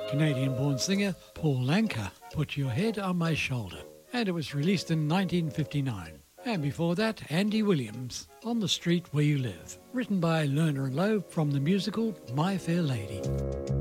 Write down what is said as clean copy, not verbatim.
Canadian-born singer Paul Anka, Put Your Head on My Shoulder. And it was released in 1959. And before that, Andy Williams, On the Street Where You Live, written by Lerner and Loewe from the musical My Fair Lady.